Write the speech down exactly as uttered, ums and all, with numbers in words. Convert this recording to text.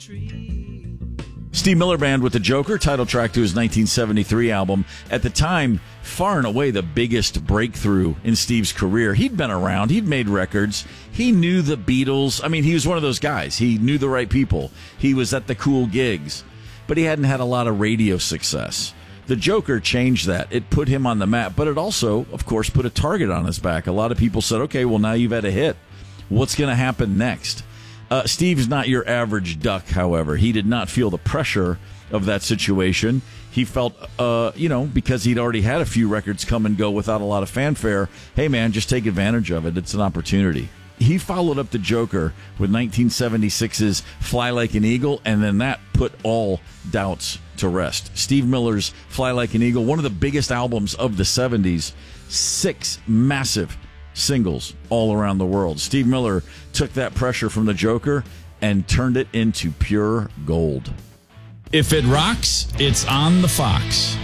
Steve Miller Band with The Joker, title track to his nineteen seventy-three album. At the time, far and away the biggest breakthrough in Steve's career. He'd been around. He'd made records. He knew the Beatles. I mean, he was one of those guys. He knew the right people. He was at the cool gigs. But he hadn't had a lot of radio success. The Joker changed that. It put him on the map, but it also, of course, put a target on his back. A lot of people said, okay, well, now you've had a hit. What's going to happen next? Uh, Steve's not your average duck, however. He did not feel the pressure of that situation. He felt, uh, you know, because he'd already had a few records come and go without a lot of fanfare, hey, man, just take advantage of it. It's an opportunity. He followed up The Joker with nineteen seventy-six's Fly Like an Eagle, and then that put all doubts to rest. Steve Miller's Fly Like an Eagle, one of the biggest albums of the seventies, six massive singles all around the world. Steve Miller took that pressure from The Joker and turned it into pure gold. If it rocks, it's on the Fox.